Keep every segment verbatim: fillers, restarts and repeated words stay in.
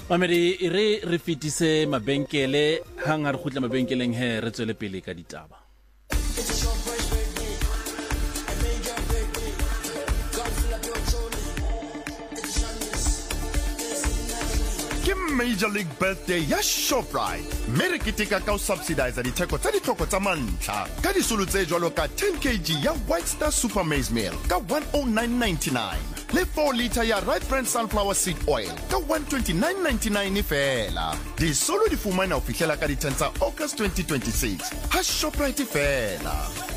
Mamedi re re fitise mabenkele hang ha re khutla mabenkeleng he re tswele pele ka ditaba. Major League Birthday ya Shoprite. Mere kiteka ka o subsidize ditheko tsa ditlhoko tsa mantlha ka disolo tse jwalo ka ten kilograms ya White Star Super Maize Meal ka one oh nine ninety-nine le four liter ya Right Brand Sunflower Seed Oil ka one twenty-nine ninety-nine fela. Disolo di fumana o fihlela ka di ten tsa August twenty twenty-six. Ha Shoprite fela.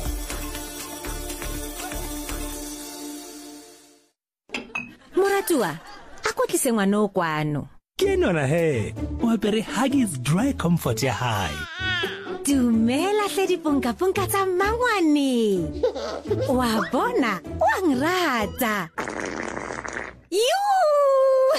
Moratua, ako tlise ngwana o kwano. Ke nona he, o apere Huggies Dry Comfort ya hae. Dumela hle diponka ponka tsa mangwane. Wa bona, wa ngrata. Yoo!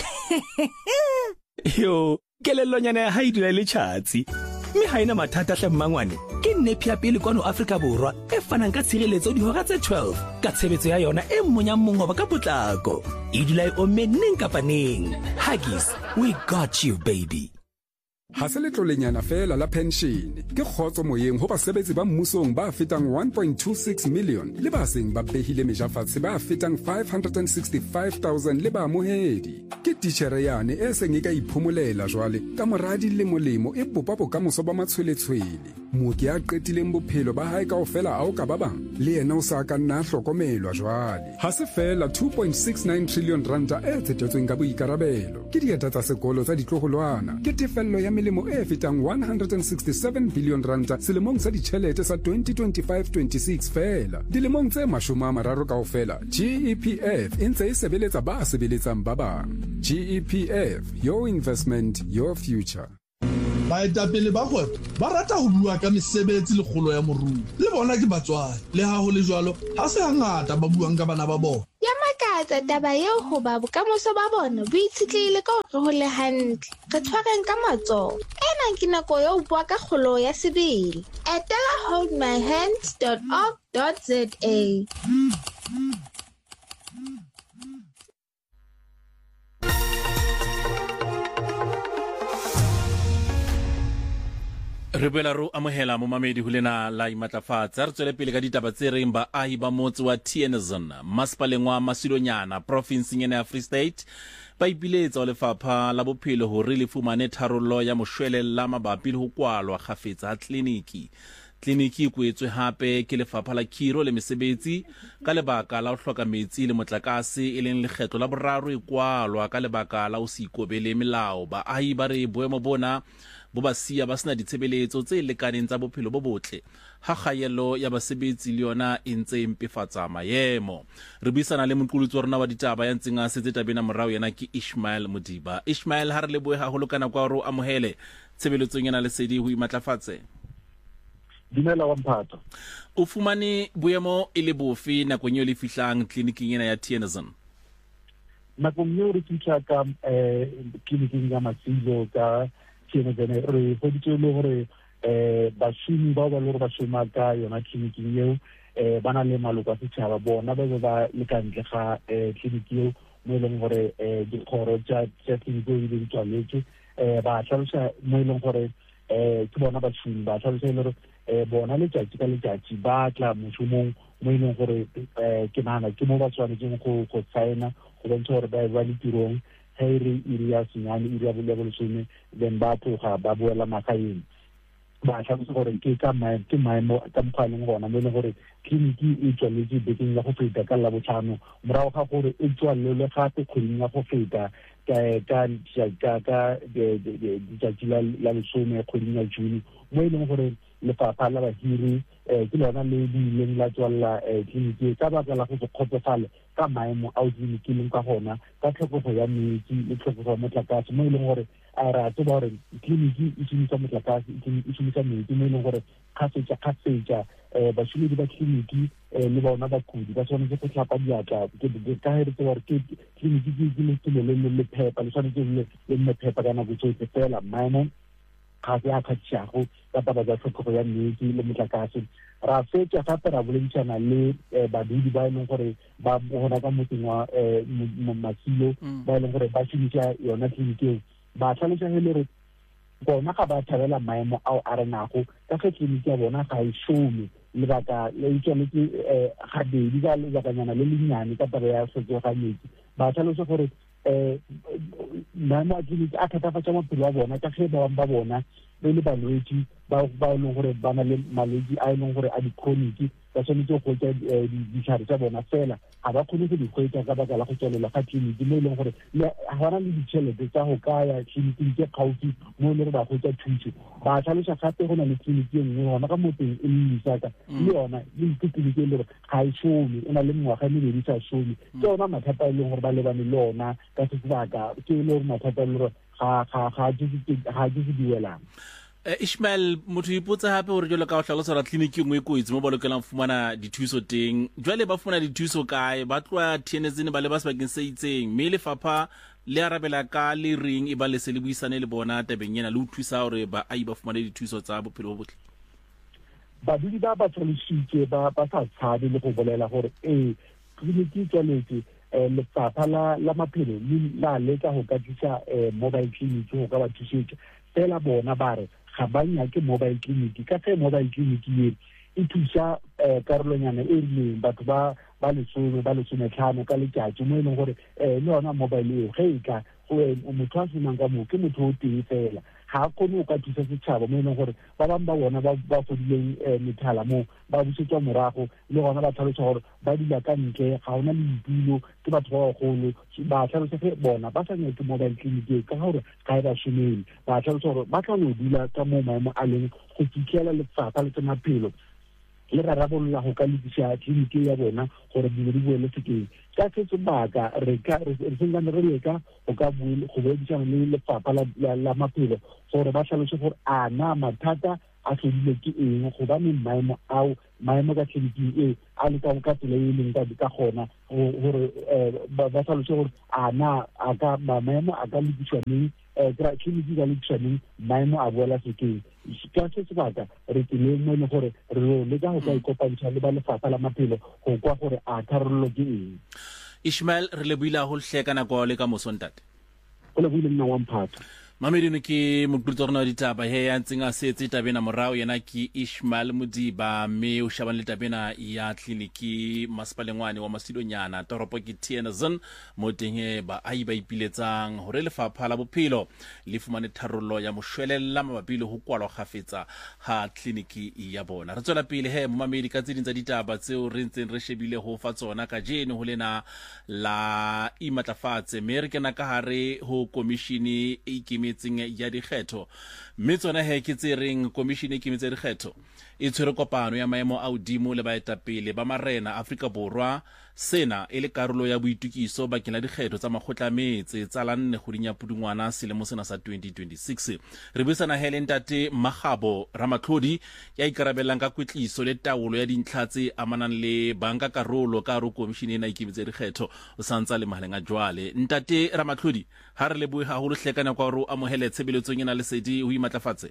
Yo, kelellonyana ya hae dula le tšhatsi. Mme ha ina mathata hle mmangwane. Ke nnepi ya pele kwano Afrika Borwa e fanang ka tshireletso dihora tse twelve ka tshebetso ya yona e mmonya mongoba ka potlako. E dula e omme neng kapa neng. Huggies, we got you baby. Ha se letlolenyana fela la pension ke khotso moyeng ho basebetsi ba mmusong ba fetang one point two six million le ba seng ba behile mejafatse ba fetang five hundred sixty-five thousand le ba mohedi ke titjhere yane e seng e ka iphumolela jwale ka moradi le molemo e popa bo ka moso ba matshweletshwele mooki a qetileng bophelo ba hae kaofela a o ka ba bang le yena o sa ka nna hlokomelwa jwale ha se fela two point six nine trillion ranta e tsetetsweng ka boikarabelo ke dieta tsa sekolo tsa ditloholwana ke tefello ya melemo e fetang one hundred sixty-seven billion ranta selemong sa ditjhelete sa twenty twenty-five twenty-six fela dilemong tse mashome a mararo kaofela G E P F e ntse e sebeletsa ba sebeletsang ba bang. G E P F, your investment, your future. Baetapele ba kgwebo ba rata ho bua ka mesebetsi le kgolo ya moruo le bona ke batswadi le ha ho le jwalo ha se hangata ba buang ka bana ba bona ya makatsa taba eo ho ba bokamoso ba bona bo itshitlehile ka hore ho le hantle re tshwareng ka matsoho ena ke nako ya ho bua ka kgolo ya sebele etela hold my hands dot org dot za. Re boela ro amohela mo mamedi ho lena la imatlafatsa re tswele pele ka ditaba tse reng ba ahi ba motse wa Tienerson masipaleng wa Masilonyana province ya Free State ba ipiletsa o lefapha la bophelo hore le fumane tharollo ya moshwelella mabapi le ho kwalwa khafetsa ha kliniki. Kliniki e kwetswe hape ke lefapha la khiro le mesebetsi ka lebaka la ho hloka metsi le motlakase e leng lekgetlo la boraro e kwalwa ka lebaka la ho se ikobele melao ba ahi ba re boemo bona bo ba siya ba sena ditshebeletso tse lekaneng tsa bophelo bo botle ha kgayello ya basebetsi le yona e ntse e mpefatsa maemo. Re buisana le moqolotsi wa rona wa ditaba ya ntseng a setse tabena morao yena ke Ishmael Modiba. Ishmael, ha re lebohe haholo kana kwa ro amohele tshebeletsong yana le sedi ho imatlafatse. Dumela wa mphato. O fumane boemo e le bofe nakong eo le fihlang kliniking ena ya Tienerson? Nakong eo re fihla ka eh kliniking ya Masilo ka Tienerson re hoditse le hore eh bashimi ba ba le ba shoma ka yona kliniking eo eh bana le maloko a setjhaba bona ba ba le ka ntle ga eh kliniki eo mo leng hore eh dikhoro tsa tsa kliniki eo di tswaletse eh ba tlhalosa mo leng hore eh ke bona bashimi ba tlhalosa le hore eh bona le tjatsi ka le tjatsi ba tla moshomong mo e leng gore eh ke nana ke mo ba tshwanetseng go go signa go bontsha gore ba ba le tirong ha ire iriya senyane iriya bolebolotsene then ba tloga ba boela magaeng ba tlhalosa gore ke ka mae ke maemo ka mokgwaleng gona mo e leng gore kliniki e tswaletse bekeng ya go feta ka la botlhano morago ga gore e tswalele gape kgweding ya go feta ka ka ka ka ditšatši la lesome kgweding ya June mo e leng gore lefapha la bahiri eh ke lona le dileng la tswalla kliniki ka baka la go kgotsofala ka maemo a kliniki leng ka gona ka tlhokego ya metsi le tlhokego ya motlakase mo e leng gore a ra tse ba gore kliniki e shumisa motlakase e shumisa metsi mo e leng gore kgafetsa kgafetsa eh bašomedi ba kliniki le bona bakudi ba tshwanetse go tlhapa diatla ka he re tse gore ke kliniki ke le le le phepa le tshwanetse le le phepa ka nako tsotlhe fela maemo ga se a kgatlhago ka taba tsa tlhokego ya metsi le motlakase ra fetsa gape ra bolentshana le badudi ba e leng gore ba gona ka motseng wa Masilo ba e leng gore ba shumisa yona kliniki ba tlhalosa he le re bona ga ba thabela maemo ao a renago ka ge tleliniki ya bona ga e some lebaka le itšweletse gabedi ka lebakanyana le lennyane ka taba ya setsoganyetsi ba tlhalosa gore maemo a tleliniki a thatafatša maphelo a bona ka ge ba bangwe ba bona be le balwetse ba e leng gore ba na le malwetse a e leng gore a di-chronic ba tshwanetse go tsa ditlhare tsa bona fela ga ba kgone go di kgwetsa ka baka la go tswelela ga tleliniki mo e leng gore ga na le ditšhelete tsa go kaya tleliniking tse gaufi mo e le gore ba kgwetsa thuso ba tlhalosa gape go na le tleliniki e nngwe gona ka moteng e lemisaka le yona ke tleliniki e le gore ga e some e na le mengwaga e mebedi sa some ke yona mathata e leng gore ba lebane le ona ka se sebaka ke e le gore mathata e le gore ga ke se duelang. Ishmael motho ipotsa hape hore jalo ka o hlalosa ra tleliniki ngwe koitse mo ba lokelang fumana dithuso teng jwale ba fumana dithuso kae ba tloa T N Z ba le ba sebakeng se itseng mme lefapha le arabela ka le ring e ba le se le buisane le bona tabeng yena le o thusa hore ba ai ba fumane dithuso tsa bophelo bo botle badudi ba ba tshološitse ba ba sa tshabe le go bolela gore eh tleliniki tsweletse lefapha la maphelo le la leka go ka tlisa mobile clinic go ka ba thusetsa fela bona ba re ga ba nyake mobile clinic ka ge mobile clinic ye e thusa karolonyana e rileng batho ba ba lesome ba lesometlhano ka letšatši mo e leng gore le yona mobile eo ge e tla motho a senang ka moo ke motho o tee fela ga a kgone o ka thusa setšhaba mo e leng gore ba bangwe ba bona ba fodileng methala moo ba busetswa morago le gona ba tlhalosa gore ba dula ka ntle ga ona le ditulo ke batho ba bagolo ba tlhalosa ge bona ba sa nyake mobile clinic e ka gore ga e ba somele ba tlhalosa gore ba tla no dula ka moo maemo a leng go fitlhela lefapha le tsa maphelo le rarabolola go ka lekisa tleliniki ya bona gore dilo di boele sekeng ka se sebaka re senkane re leka go ka go boedisana le lefapha la maphelo gore ba tlhalose gore a na mathata a tlhodile ke eng gobane maemo ao maemo ka tleliniking e a le ka tsela e leng ka gona gore ba tlhalose gore a na maemo a ka lekiswa neng tleliniki ka lekiswa neng maemo a boela sekeng ka se sebaka re tseleng mo e leng gore re leka go ka ikopantšha le ba lefapha la maphelo go kwa gore a tharololo ke eng. Ishmael re leboile go hleka nako le ka mosontate go leboile nna wa mphatha Mamedino ke motlotlo rona ditaba he ya ntseng a setse tabena morao yena ke Ishmael Modiba me o shabane le tabena ya tleliniki Masipalengwane wa Masilonyana toropo ke T N Z mo teng ba ai ba ipiletsang hore lefapha la bophelo le fumane tharollo ya moshwelella mabapi le ho kwalwa khafetsa ha tleliniki ya bona re tswela pele he mo mamedi ka tseding tsa ditaba tseo re ntseng re shebile ho fa tsona ka jeno ho lena la imatlafatse me re kena ka hare ho komishini e metseng ya dikgetho mme tsona he ke tse reng komishini ke metse dikgetho e tshwere kopano ya maemo a udimo le baetapele ba marena Afrika Borwa sena e le karolo ya boitukiso bakeng la dikgetho tsa makgotla metse tsa la nne kgweding ya Pudungwana selemo sena sa twenty twenty-six re buisana hele ntate Magabo Ramatlhodi ya ikarabellang ka kwetliso le taolo ya dintlha tse amanang le banka karolo ka ro komishini ena ikemetse dikgetho o santsa le mahaleng a jwale ntate Ramatlhodi ha re le bue ha ho le hlekana kwa ro amohele tshebeletsong ena le sedi ho imatlafatse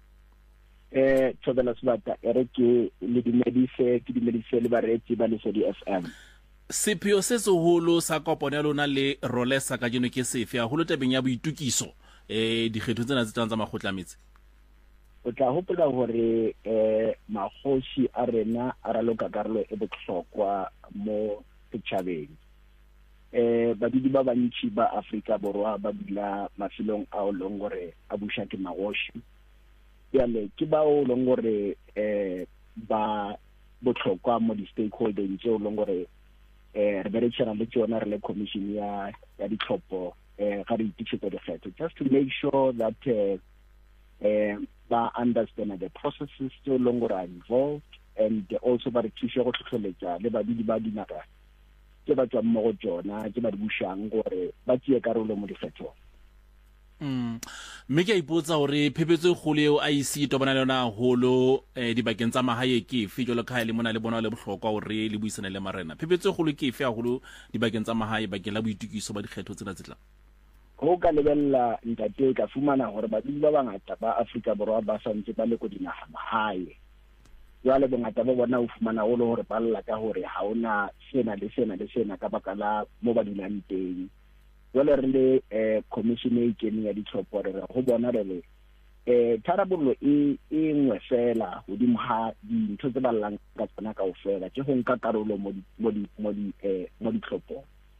eh tshobela sebata ere ke le dimedise ke dimedise le baretsi ba le Sedi F M sepheo se seholo sa kopano ya lona le Rolesa ka jeno ke sefe a holo tabeng ya boitukiso eh dikgetho tsena tse tsa makgotla metse o tla hopola hore eh magoshi a rena a raloka karolo e botlhokwa mo setšhabeng eh badudi ba bantši ba Afrika Borwa ba dula mafelong a o longore a busha ke magoshi yale ke ba o longore eh ba botlhokwa mo di stakeholders tse o longore eh re berekana le tsona re le commission ya ya ditlhopho eh ga re ititse the fact just to make sure that uh, uh, ba understand the processes tse longore are involved and also ba re thusa go tlhotlheletsa le badudi ba dinaka ke ba tswa mo go tsona ke ba di bushang gore ba tsie karolo mo dikgethong. Mm. Mme ke ipotsa hore phephetso e kgolo eo I C e tobana le yona holo eh dibakeng tsa mahae ke fe jolo ka ile mona le bona le bohlokwa hore le buisane le marena phephetso e kgolo ke fe a holo dibakeng tsa mahae bakeng la boitukiso ba dikgetho tsena tsetla go ka lebella ntate ka fumana hore ba di ba bangata ba Afrika Borwa ba santse ba le go dinaga mahae jwale bongata ba bona o fumana o le hore ba lla ka hore ha ona sena le sena le sena ka baka la mo ba dinang teng jwale re le eh commission e keneng ya ditlhopho re go bona re le eh tharabollo e e nngwe fela godimo ha dintho tse ballang ka tsona ka ofela ke go nka karolo mo mo mo di eh mo ditlhopho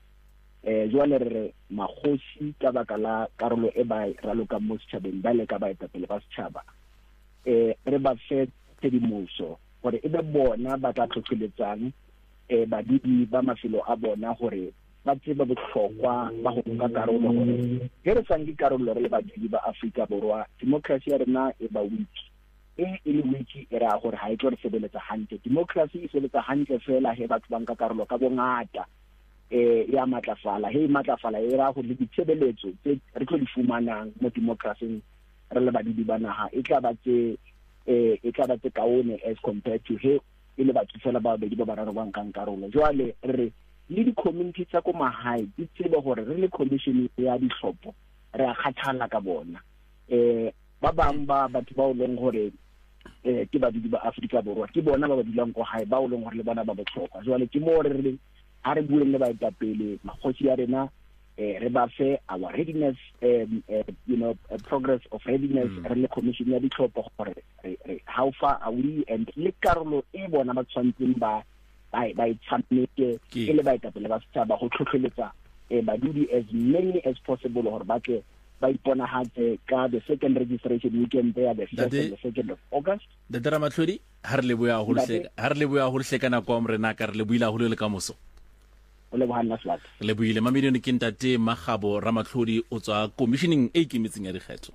eh jwale re magosi ka baka la karolo e ba raloka mo setšhabeng ba le ka ba etapele ba setšhaba eh re ba fe tshedimoso gore e be bona ba tla tlhotlheletsang eh badudi ba mafelo a bona gore ba tseba botlhokwa ba go nka karolo gore ge re sang dikarolo re le badudi ba Afrika Borwa democracy ya rena e ba weak e e le weak e ra gore ha e tlo re sebeletsa hantle democracy e sebeletsa hantle fela he batho ba nka karolo ka bongata eh ya matlafala he matlafala e ra go le ditshebeletso tse re tlo di fumanang mo democracy re le badudi ba naha e tla ba tse eh e tla ba tse kaone as compared to he e le batho fela ba be di ba bararo ba nkang karolo jwale re le di community tsa ko mahae di tsebe gore re le commission ya ditlhopho re a kgathala ka bona eh ba bang ba batho ba o leng gore eh ke badudi ba Afrika Borwa ke bona ba ba dilang go hae ba o leng gore le bona ba botlhokwa jwale ke mo re re ha re bueng le ba etapele magosi ya rena eh re ba fe our readiness um, uh, you know a progress of readiness re le commission ya ditlhopho gore how far are we and le karolo e bona ba tshwantseng ba ba ba itsameke e le ba etapele ba setšhaba go tlhotlheletsa eh badudi as many as possible gore ba ke ba ipona hatse ka the second registration weekend there the first and the second of August the drama tlhodi ha re le boya go hle ha re le boya go hle kana kwa mrena ka re le buila go le ka moso o le bohanna swat le buile mamedione ke ntate Magabo Ramatlhodi o tswa commissioning e ikemetseng ya dikgetho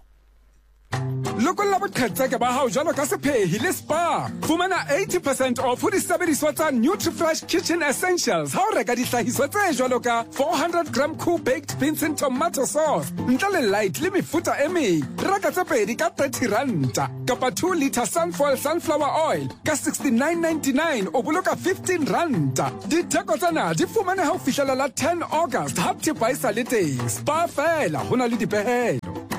Lokolla boqhetseke ba hao jalo ka sephehi le spa. Fumana eighty percent off ho disebediswa tsa NutriFresh Kitchen Essentials. Ha o reka dihlahiswa tse jalo ka four hundred gram cool baked beans and tomato sauce. Ntle le light le mefuta e meng. Reka tse pedi ka thirty ranta. Kapa two litre sunflower sunflower oil ka sixty-nine ninety-nine o boloka fifteen ranta. Ditheko tsena di fumane ha o fihlela la ten August. Ha thepa e sa le teng. Spa fela hona le dipehelo.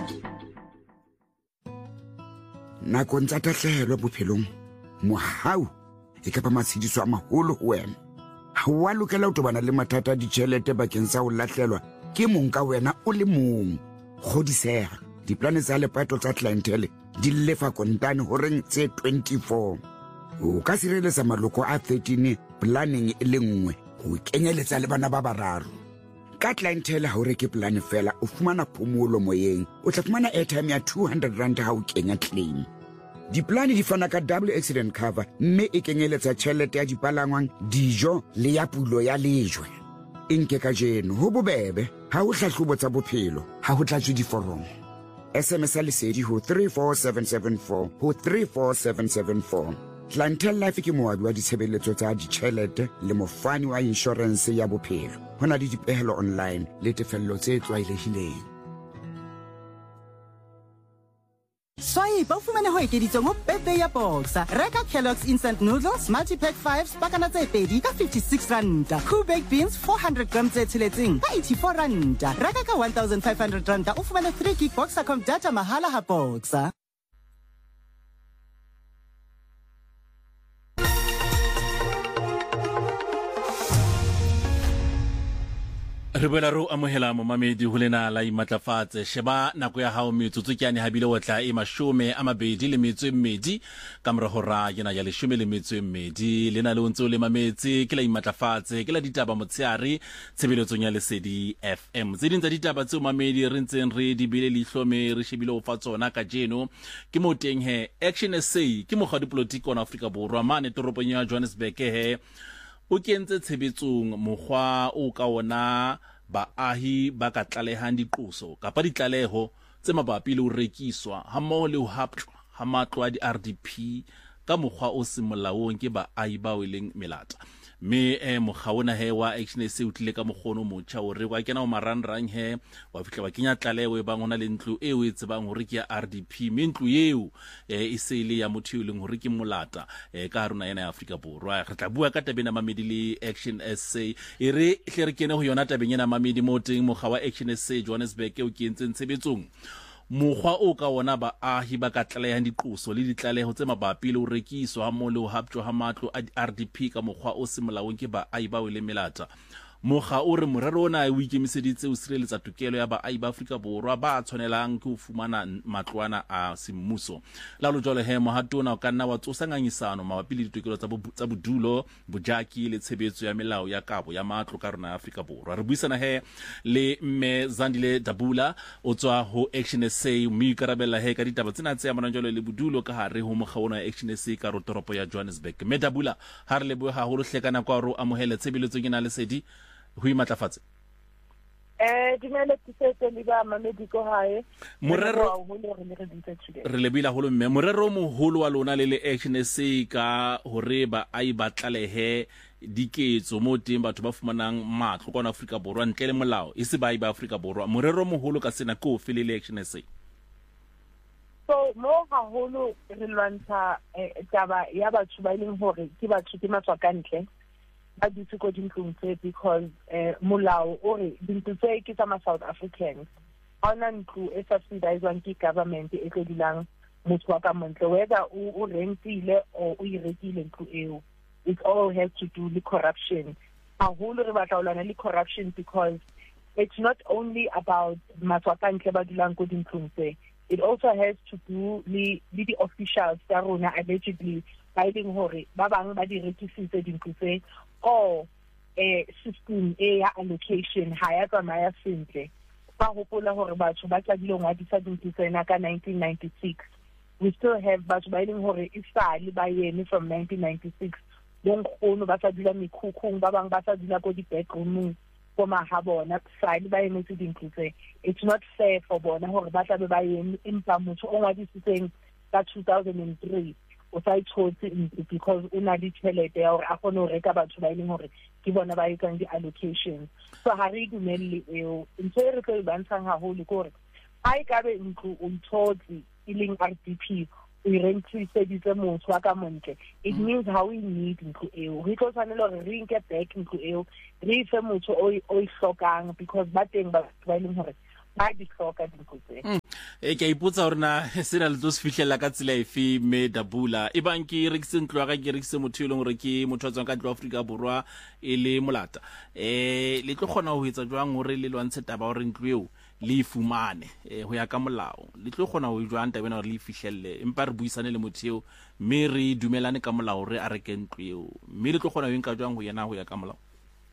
Nakong tsa tahlehelo bophelong mohau e ka ba matshidiso a maholo ho wena ha wa lokela ho tobana le mathata a ditjhelete bakeng sa ho lahlelwa ke mong ka wena o le mong kgodiseha diplane tsa lepato tsa clientele di lefa kontane ho reng tse twenty-four o ka sireletsa maloko a thirteen planning e le nngwe ho kenyeletsa le bana ba bararo ka clientele ha o reke plan fela o fumana phomolo moyeng o tla fumana airtime ya two hundred rand ha o kenya claim diplane di fana ka double accident cover mme e kenyeletsa tjhelete ya dipalangwang dijo le ya pulo ya lejwe inke ka jeno ho bobebe ha o hlahlobo tsa bophelo ha ho tlatswe diforomo S M S lesedi ho three four seven seven four ho three four seven seven four Clientele Life ke moabi wa ditshebeletso tsa ditjhelete le mofani wa insurance ya bophelo hona le dipehelo online le tefello tse tlwaelehileng Swai ba fumane ho ekeditswe mo birthday ya Boxer. Reka Kellogg's instant noodles multi-pack five pakana tse pedi ka fifty-six rand. Cool baked beans four hundred grams tse tsheletseng ka eighty-four rand. Reka ka one thousand five hundred rand o fumane three gig Boxercom data mahala ha Boxer. re boela ro amohela momamedi ho lena la imatlafatse sheba nako ya hao metsotso ke ane habile o tla e mashome a mabedi le metso e mmedi ka mora hora yena ya leshome le metso e mmedi lena le ontse o le mametse ke la imatlafatse ke la ditaba motsheare tshebeletsong ya Lesedi F M tse ding tsa ditaba tse mamedi re ntseng re di bile lihlome re shebile o fa tsona ka jeno ke mo teng he Action S A ke mogadi politiki wa Afrika Borwa mane toropong ya Johannesburg he o kentse tshebetsong mokgwa o ka ona baahi ba ka tlalehang diqoso kapa ditlaleho tse mabapi le ho rekiswa ha mmoho le ho haptwa ha matlo a di R D P ka mokgwa o se molaong ke baahi ba weleng melata me eh moghaona he wa Action S A o tlile ka moghono motjha o re wa kena o maranrang he wa fihla wa kenya tlaleho e bang ona le ntlo e o etsebang hore ke ya R D P me ntlo eo eh e se ile ya motho e leng hore ke molata eh ka haruna ena ya Afrika Borwa re tla bua ka tabena mamedi le Action S A e re hle re kene ho yona tabeng ena mamedi mo teng mogha wa Action S A Johannesburg e o kentseng tshebetsong mokgwa o ka ona baahi ba ka tlalehang diqoso le ditlaleho tse mabapi le ho rekiswa ha mo le ho haptwa ha matlo a R D P ka mokgwa o se molaong ke baahi ba wele melata moga o re morero ona o ikemiseditse o sireletsa tokelo ya baahi ba Afrika Borwa ba tshwanelang ke ho fumana matloana a semmuso la lo jole he mohatona o ka nna wa tsosangangisano mabapi le ditokelo tsa bodulo bojaki le tshebetso ya melao ya kabo ya matlo ka rona ya Afrika Borwa. Re buisana he le mme Zandile Dabula o tswa ho Action S A mme ikarabella he ka ditaba tsena tse amanang jalo le bodulo ka hare ho mogawona ya Action S A ka rotoropo ya Johannesburg. Mme Dabula ha re le bo ha ho lo hlekana kwa ro amohela tshebeletso ke na le sedi ho imatlafatse. Eh dimela tsetse le ba mamediko hae morero re le bila holo mme morero moholo wa lona le le Action S A ka hore ba ai batlalehe diketso mo teng batho ba fumanang matlo kwa Afrika Borwa ntle le molao e se ba ai ba Afrika Borwa morero moholo ka sena ko fele le Action S A. So mo haholo re lwantsha taba ya batho ba ileng hore ke batho ke matswa ka ntle ba ditse go dintlong tse because eh molao o re dintlo tse ke tsa South Africans ona ntlo e subsidized ke government e tlo dilang motho wa ka montle whether o rentile o o irekile ntlo eo. It all has to do with corruption. Haholo re batla ulana le corruption because it's not only about matswa ka ntle ba dilang go dintlong tse. It also has to do with the officials tsa rona allegedly fighting hore ba bang ba di rekisitse dintlo tse or a system a allocation haya tsamaya sentle ba hopola hore batho ba tla dilo ngwadisa dintlo tsena ka nineteen ninety-six. We still have batho ba ileng hore isali ba yene from nineteen ninety-six long khono ba sa dula mekhukhung ba bang ba sa dula go di bedroom go mahabona sali ba yene tse dintlo tse. It's not fair for bona hore ba tla be ba yene empa motho o ngwadisitseng ka two thousand three o sa itshotse because una di tšhelete ya hore a kgone ho reka batho ba ileng hore ke bona ba etsang di allocations. So ha re dumelle eo ntse re tlo bantshang haholo gore a e ka be ntlo o itshotse ileng R D P o irentise ditse motho wa ka montle. It means how we need ntlo eo re tlo tshwanela hore re nke back ntlo eo re ife motho o o ihlokang because ba teng ba ba ileng hore ba di hloka dintlo tse. E ke ipotsa hore na sena le tso se fihlela ka tsela efe me Dabula e bang ke rekise ntlo ga ke rekise motho ile hore ke motho wa tswang ka tlo Afrika Borwa e le molata eh le tlo khona ho etsa jwang hore le lwantshe taba hore ntlo eo le ifumane eh ho ya ka molao le tlo khona ho jwang taba ena hore le ifihlelle empa re buisane le motho eo mme re dumelane ka molao re a reke ntlo eo mme le tlo khona ho enka jwang ho yena ho ya ka molao.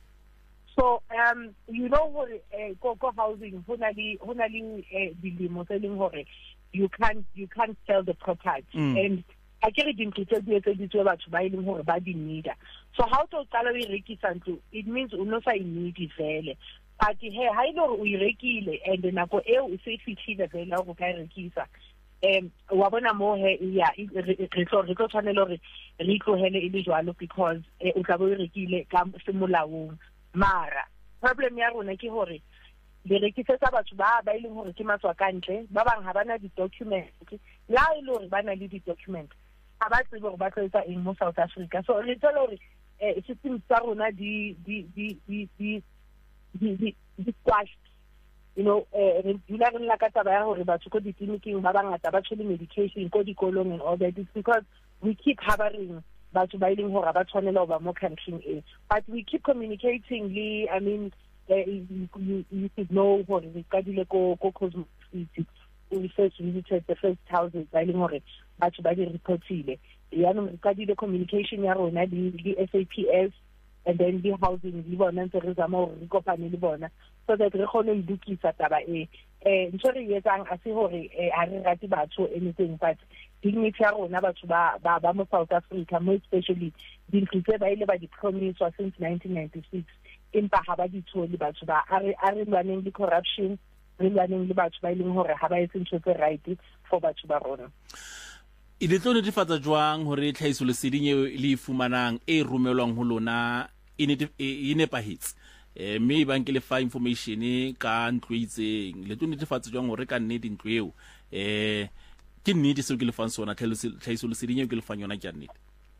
So um you know what uh, go go housing honali honali dilimo selling hore you can't you can't sell the property mm. and I get it in to tell you to batho ba ileng hore ba di need. So how to qala we rekisa ntlo it means uno sa need vele but he ha ile hore o irekile and nako eo o se fihlile vele go ka rekisa um wa bona mo he ya re tlo re tlo tshwanela hore re tlohele ile jwalo because o tla bo rekile ka semolaong. Mara problem ya rona ke hore le rekisetsa batho ba ba ileng hore ke matswa ka ntle ba bang ha bana di documents la ile hore bana le di documents ha ba tsebe hore ba tloetsa eng mo South Africa. So re tsela hore eh system tsa rona di di di di di di di squashed you know eh re dula re la ka taba ya hore batho go di clinic ba bangata ba tshole medication go dikolong and all that is because we keep harboring batho ba ileng hore ba tshwanela ba mo country e but we keep communicating le I mean uh, you, you, you should know what we kadile ko ko Cosmo City we first visited the first houses ba ileng hore batho ba di reportile ya no kadile communication ya rona di di S A P S and then the housing le bona ntse re zama hore re kopane le bona so that re kgone ho dukisa taba e eh ntse re yetsang a se hore a re rate batho anything but dignity ya rona batho ba ba ba mo South Africa mo especially dintlo tse ba ile ba di promise since nineteen ninety-six empa ha ba di thole batho ba are are lwaneng le corruption re lwaneng le batho ba ileng hore ha ba etse ntho tse right for batho ba rona. Ile tlo netefatsa jwang hore tlhaiso le seding e le fumanang e romelwang ho lona e nepahetse eh mme ba nke le fa information ka ntlo itseng le tlo netefatsa jwang hore ka nnete ntlo eo eh ke nnete se ke le fang sona tlhaiso le seding e ke le fang yona ke nnete.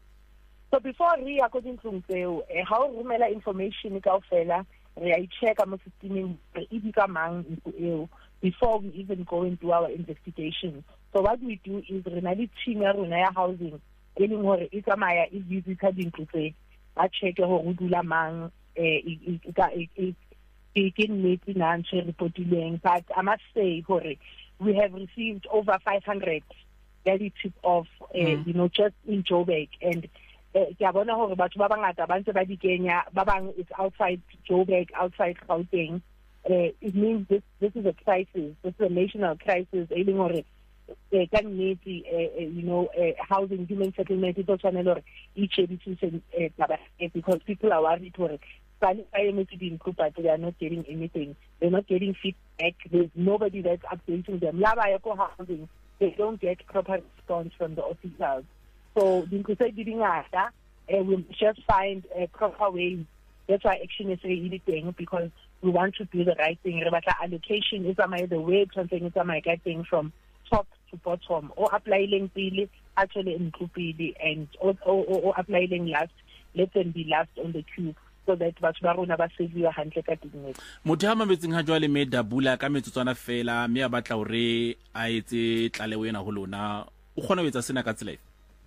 So before re ya go dintlong tseo eh ha o romela information ka ofela re a check mo systeming e di ka mang ntlo eo before we even go into our investigation. So what we do is re na le team ya rona ya housing e leng hore e tsamaya e visita dintlo tse ba check hore o dula mang eh e e e ke nnete na ntse reportileng, but I must say hore we have received over five hundred daily tip of uh, mm. you know, just in Joburg, and ke a bona hore batho ba bangata ba ntse ba di kenya, ba bang is outside Joburg, outside Gauteng. Uh, it means this this is a crisis, this is a national crisis, ailing hore eh ka nnete you know uh, housing, human settlement, it also hore each edition because people are worried hore but they are not getting anything. They're not getting feedback. There's nobody that's updating them. Housing, they don't get proper response from the officials. So, uh, we just find a proper way. That's why Action S A editing, because we want to do the right thing. Allocation is the way something is getting from top to bottom. Or applying really actually include and or, or, or applying last, let them be last on the queue. So that batho ba rona ba seviwa hantle ka dinngwe. Motho ha mametseng ha jwale me Dabula ka metsotswana fela me a batla hore a etse tlaleho ena ho lona o kgona ho etsa sena ka tsela e.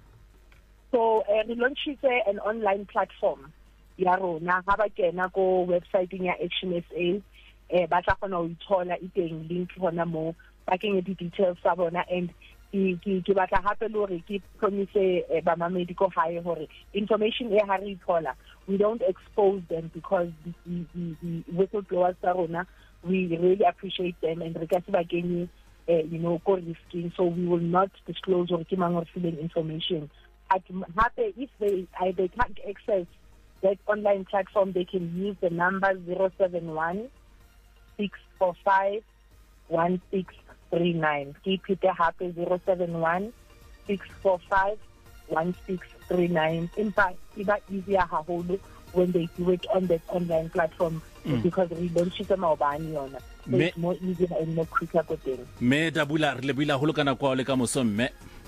So uh, we launched an online platform ya rona ha ba kena ko website ya Action S A eh ba tla kgona ho ithola iteng link hona mo ba kenye di details tsa bona, and ke ke batla hape le hore ke promise ba mamedi ko hae hore information e ha re ithola, we don't expose them, because the, the, the whistleblowers tsa rona, we really appreciate them, and re ka se ba kenye you know ko risking, so we will not disclose or ke mang or feeling information. At hape if they I, they can't access that online platform, they can use the number zero seven one six four five one six three nine. Keep it happy zero seven one six four five one six three nine. In fact, it's easier haholo when they do it on that online platform mm. because we don't shoot them on so me, it's more easier and more quicker for them. Me Dabula re lebila holo kana kwa le ka mosomme.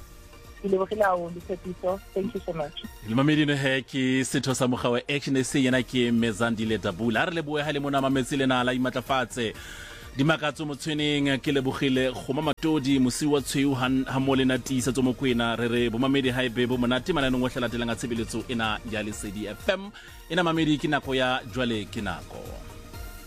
Thank you so much. Ilmamedi no he ke setho sa mogao Action S A yena ke Mezandile Dabula. Re leboe ha le mona mametse le na la imatlafatse. Dimakatso motshweneng ke lebogile goma matodi mosi wa tshweu ha mo le natisa tso mokwena re re bo mamedi ha ebe bo monate mananong wa tlala telang a tshebeletso ena ya Lesedi F M ena mamedi ke nako ya jwale ke nako.